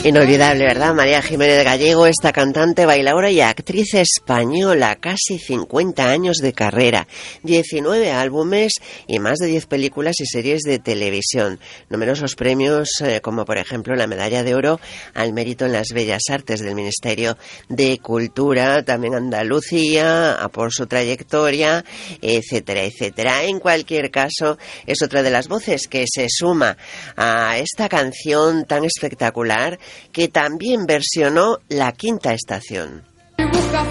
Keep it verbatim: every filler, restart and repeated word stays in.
Inolvidable, ¿verdad? María Jiménez Gallego, esta cantante, bailaora y actriz española, casi cincuenta años de carrera, diecinueve álbumes y más de diez películas y series de televisión. Numerosos premios, eh, como por ejemplo la Medalla de Oro al Mérito en las Bellas Artes del Ministerio de Cultura, también Andalucía, a por su trayectoria, etcétera, etcétera. En cualquier caso, es otra de las voces que se suma a esta canción tan espectacular que también versionó La Quinta Estación. Busca